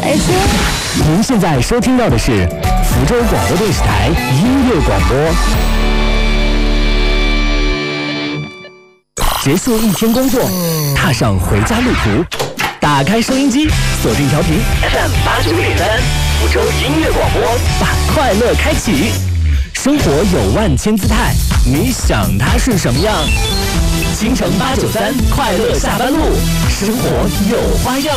说。 您现在收听到的是福州广播电视台音乐广播。结束一天工作，踏上回家路途，打开收音机，锁定调频 FM89.3，福州音乐广播，把快乐开启。生活有万千姿态，你想它是什么样？京城893快乐下班路，生活有花样。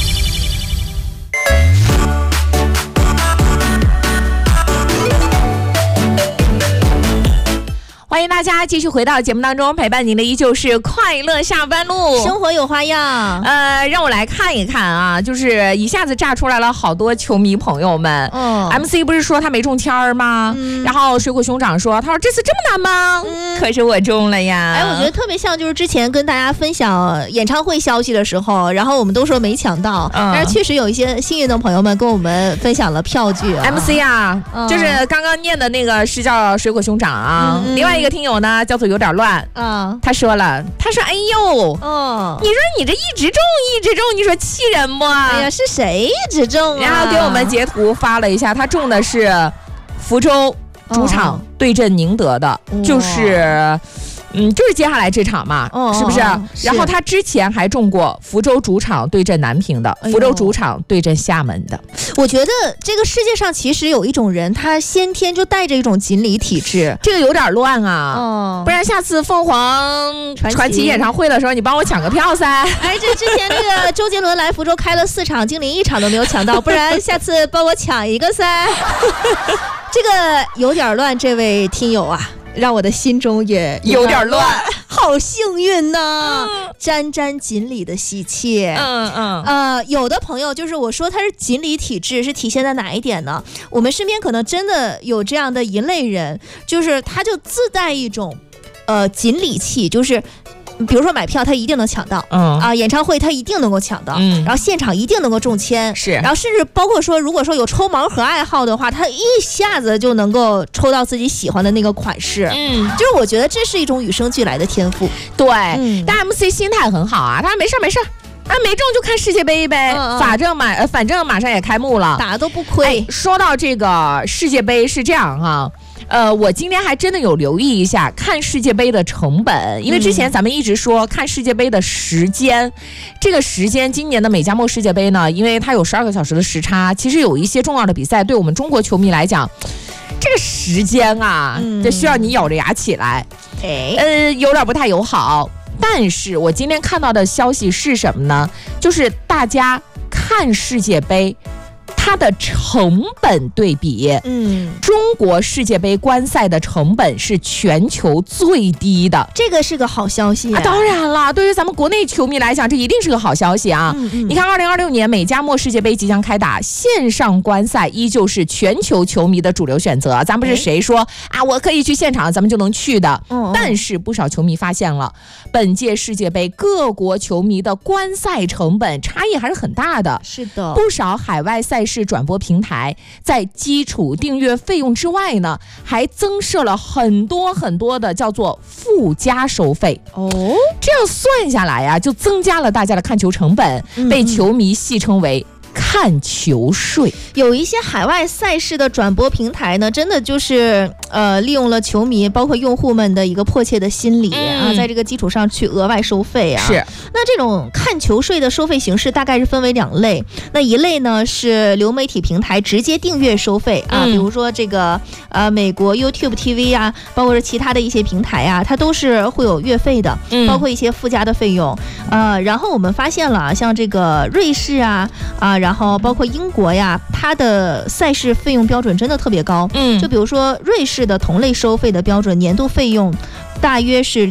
欢迎大家继续回到节目当中，陪伴您的依旧是快乐下班路， 生活有花样。 让我来看一看啊，就是一下子炸出来了好多球迷朋友们。MC 不是说他没中签儿吗？然后水果兄长说，他说这次这么难吗？可是我中了呀。 哎，我觉得特别像就是之前跟大家分享演唱会消息的时候，然后我们都说没抢到，但是确实有一些幸运的朋友们跟我们分享了票据。 MC 啊，就是刚刚念的那个是叫水果兄长啊，另外一个听友呢叫做有点乱，他说了，他说哎呦，你说你这一直中，你说气人不？ 哎呀，是谁一直中啊？ 然后给我们截图发了一下，他中的是福州主场对阵宁德的，就是接下来这场嘛，是不是？然后他之前还中过福州主场对阵南平的，福州主场对阵厦门的。 我觉得这个世界上其实有一种人，他先天就带着一种锦鲤体质， 这个有点乱啊。不然下次凤凰传奇演唱会的时候，你帮我抢个票噻。 哎，这之前这个周杰伦来福州开了4场，精灵1场都没有抢到，不然下次帮我抢一个噻。这个有点乱，这位听友啊，让我的心中也有点乱， 好幸运呐，沾沾锦鲤的喜气。有的朋友就是我说他是锦鲤体质，是体现在哪一点呢？我们身边可能真的有这样的一类人，就是他就自带一种锦鲤气，就是比如说买票他一定能抢到，演唱会他一定能够抢到，然后现场一定能够中签， 是， 然后甚至包括说如果说有抽盲盒爱好的话，他一下子就能够抽到自己喜欢的那个款式，就是我觉得这是一种与生俱来的天赋。 对，但 MC 心态很好啊，他说没事没中就看世界杯呗，反正马上也开幕了， 打都不亏。 说到这个世界杯是这样哈。我今天还真的有留意一下看世界杯的成本，因为之前咱们一直说看世界杯的时间，这个时间今年的美加墨世界杯呢，因为它有12个小时的时差，其实有一些重要的比赛对我们中国球迷来讲，这个时间啊，这需要你咬着牙起来，有点不太友好。但是我今天看到的消息是什么呢？就是大家看世界杯它的成本对比，中国世界杯观赛的成本是全球最低的， 这个是个好消息啊。 当然了，对于咱们国内球迷来讲，这一定是个好消息啊。你看2026年美加墨世界杯即将开打，线上观赛依旧是全球球迷的主流选择。咱不是谁说啊我可以去现场咱们就能去的，但是不少球迷发现了本届世界杯各国球迷的观赛成本差异还是很大的。 是的， 不少海外赛事转播平台在基础订阅费用之外呢，还增设了很多的叫做附加收费。这样算下来啊，就增加了大家的看球成本，被球迷戏称为看球税。 有一些海外赛事的转播平台呢，真的就是利用了球迷包括用户们的一个迫切的心理啊，在这个基础上去额外收费啊。 是， 那这种看球税的收费形式大概是分为2类。那一类呢是流媒体平台直接订阅收费啊，比如说这个美国 YouTube TV 啊，包括是其他的一些平台啊，它都是会有月费的，包括一些附加的费用。然后我们发现了像这个瑞士啊，然后包括英国呀，它的赛事费用标准真的特别高。就比如说瑞士的同类收费的标准年度费用大约是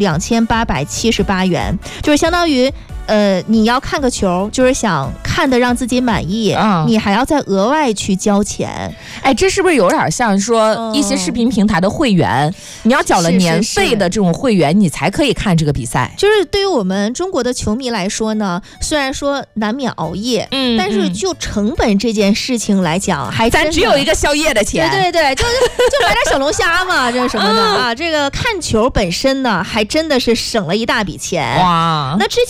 2878元，就是相当于你要看个球，就是想看的让自己满意，你还要再额外去交钱。 哎，这是不是有点像说一些视频平台的会员，你要缴了年费的这种会员，你才可以看这个比赛？ 就是对于我们中国的球迷来说呢，虽然说难免熬夜，但是就成本这件事情来讲，还咱只有一个宵夜的钱。 对，就买点小龙虾嘛，这是什么的啊？这个看球本身呢，还真的是省了一大笔钱。哇！那之前形成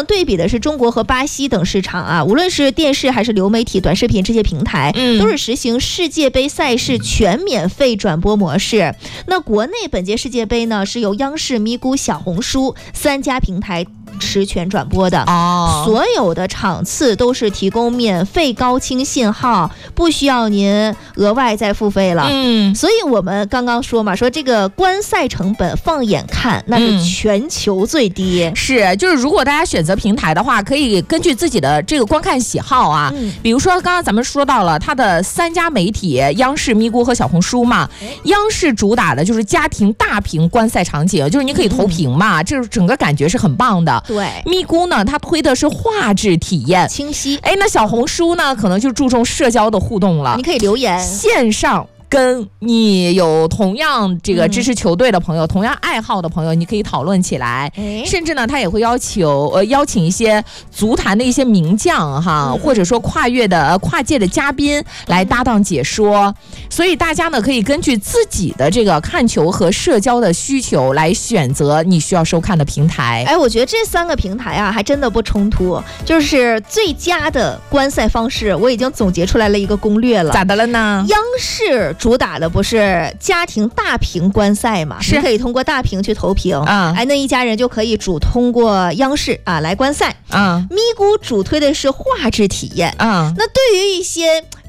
能对比的是中国和巴西等市场啊，无论是电视还是流媒体、短视频这些平台，都是实行世界杯赛事全免费转播模式。那国内本届世界杯呢，是由央视、咪咕、小红书3家平台实权转播的所有的场次都是提供免费高清信号，不需要您额外再付费了。所以我们刚刚说嘛，说这个观赛成本放眼看那是全球最低。 是，就是如果大家选择平台的话，可以根据自己的这个观看喜好啊，比如说刚刚咱们说到了它的3家媒体，央视、咪咕和小红书嘛。央视主打的就是家庭大屏观赛场景，就是你可以投屏嘛，这整个感觉是很棒的。 对， 咪咕呢，它推的是画质体验， 清晰。 那小红书呢，可能就注重社交的互动了， 你可以留言， 线上。跟你有同样这个支持球队的朋友，同样爱好的朋友，你可以讨论起来。甚至呢，他也会邀请一些足坛的一些名将哈，或者说跨界的嘉宾来搭档解说。所以大家呢可以根据自己的这个看球和社交的需求来选择你需要收看的平台。 我觉得这3个平台啊还真的不冲突，就是最佳的观赛方式，我已经总结出来了一个攻略了。 咋的了呢？ 央视主打的不是家庭大屏观赛嘛？是可以通过大屏去投屏那一家人就可以主通过央视来观赛咪咕主推的是画质体验那对于一些